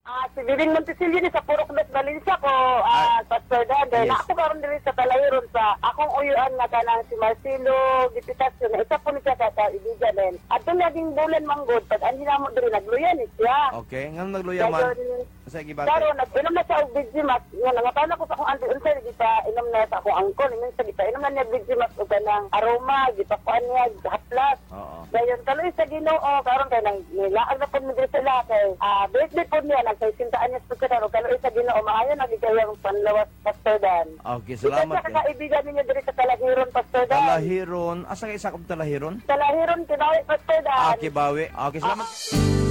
Si Bibing Montesilio ni sa Purok Las Valencia ko, Pastor Dan. Dahil Yes. ako karon diri sa Talahiron sa akong uyuan nga kanang si Marcelo Dipitasyon. Isa po ni siya sa kaibigan din. At doon naging bulan manggod, pag andi na mo diri nagluyan ni siya. Okay, ngano nagluya man? Sa gibate. Karon nag-inom na siya og Vigimax. Nga nangatana ko sa akong auntie unsay gita inom na sa akong angkon. Minsan gita inom na niya Vigimax og kanang aroma, gipakuan niya haplas. Oo. Dayon kaloy sa Ginoo karon kay nang nilaag na pud mi diri sila kay birthday pud niya nagkaisintaan niya sa karon kaloy sa Ginoo maayo na gigayang panlawas Pastor Dan. Okay, salamat. Sa kaibigan ninyo diri sa Talahiron Pastor Dan. Talahiron. Asa kay sakop Talahiron? Talahiron kinawi Pastor Dan. Okay, bawi. Okay, salamat.